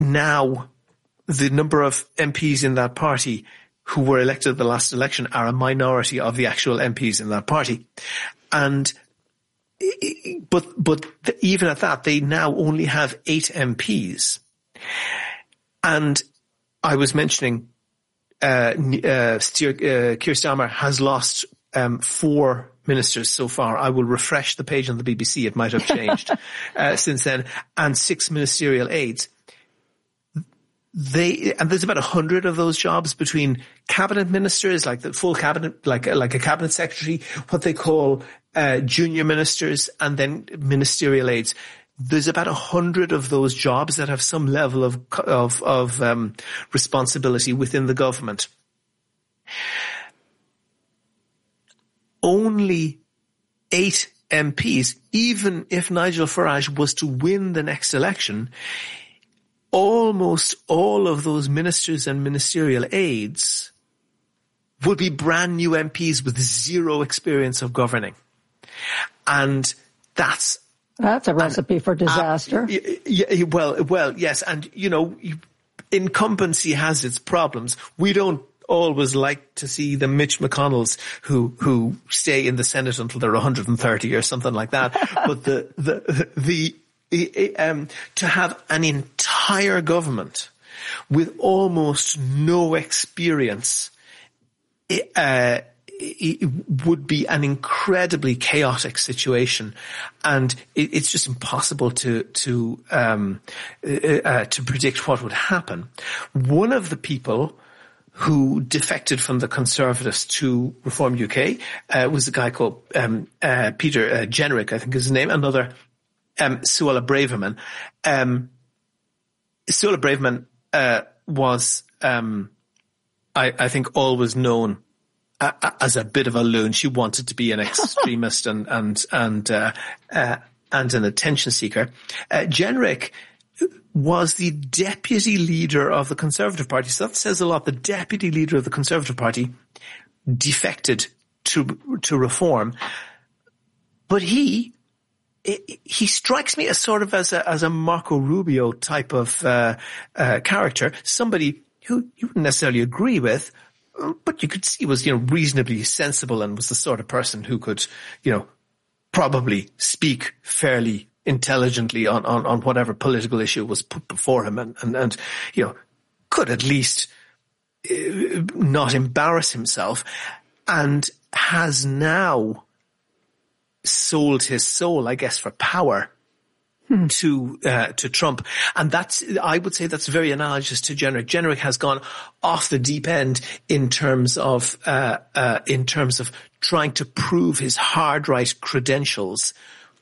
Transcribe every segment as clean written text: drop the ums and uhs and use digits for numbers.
now the number of MPs in that party who were elected at the last election are a minority of the actual MPs in that party. And but even at that, they now only have 8 MPs. And I was mentioning Keir Starmer has lost 4 ministers so far. I will refresh the page on the BBC. It might have changed since then. And 6 ministerial aides. And there's about 100 of those jobs between cabinet ministers, like the full cabinet, like a cabinet secretary, what they call junior ministers, and then ministerial aides. There's about 100 of those jobs that have some level of responsibility within the government. Only 8 MPs, even if Nigel Farage was to win the next election, almost all of those ministers and ministerial aides would be brand new MPs with 0 experience of governing. And that's a recipe for disaster. Well, yes. And, incumbency has its problems. We don't always like to see the Mitch McConnells who stay in the Senate until they're 130 or something like that. But to have an entire government with almost no experience, it would be an incredibly chaotic situation, and it's just impossible to predict what would happen. One of the people who defected from the Conservatives to Reform UK was a guy called Peter Jenrick, I think is his name. Another Suella Braverman. Suella Braverman was I think always known as a bit of a loon. She wanted to be an extremist and an attention seeker. Jenrick was the deputy leader of the Conservative Party. So that says a lot. The deputy leader of the Conservative Party defected to Reform. But he strikes me as sort of as a Marco Rubio type of character, somebody who you wouldn't necessarily agree with, but you could see was, reasonably sensible and was the sort of person who could, probably speak fairly intelligently on whatever political issue was put before him and could at least not embarrass himself, and has now sold his soul, I guess, for power to Trump. And I would say that's very analogous to Jenrick. Jenrick has gone off the deep end in terms of trying to prove his hard right credentials,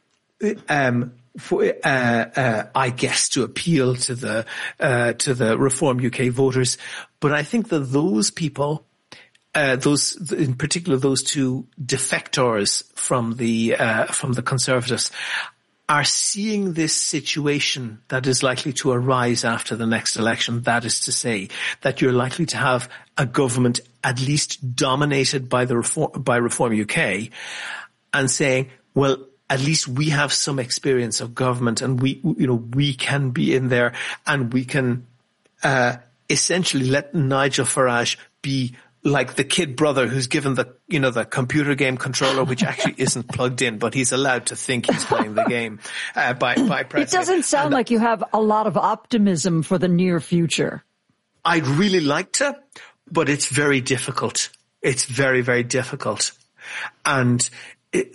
I guess to appeal to the Reform UK voters. But I think that those people, in particular those 2 defectors from the Conservatives, are seeing this situation that is likely to arise after the next election. That is to say, that you're likely to have a government at least dominated by Reform UK, and saying, well, at least we have some experience of government, and we can be in there, and we can essentially let Nigel Farage be like the kid brother who's given the computer game controller, which actually isn't plugged in, but he's allowed to think he's playing the game by pressing. It doesn't sound like you have a lot of optimism for the near future. I'd really like to, but it's very difficult. It's very, very difficult. And it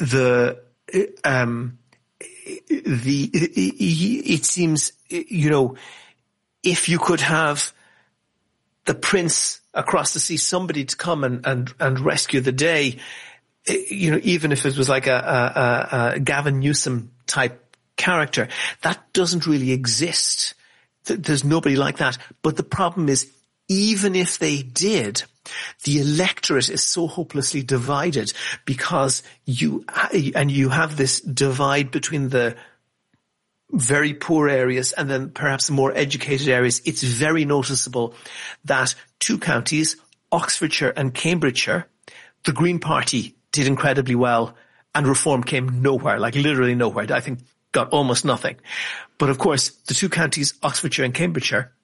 seems, if you could have the prince across the sea, somebody to come and rescue the day, even if it was like a Gavin Newsom type character, that doesn't really exist. There's nobody like that. But the problem is, even if they did, the electorate is so hopelessly divided, because you have this divide between the very poor areas and then perhaps the more educated areas. It's very noticeable that 2 counties, Oxfordshire and Cambridgeshire, the Green Party did incredibly well and Reform came nowhere, like literally nowhere. I think got almost nothing. But of course, the two counties, Oxfordshire and Cambridgeshire,